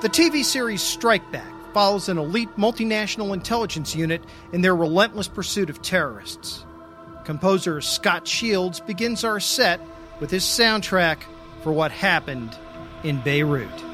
The TV series Strike Back follows an elite multinational intelligence unit in their relentless pursuit of terrorists. Composer Scott Shields begins our set with his soundtrack for what happened in Beirut.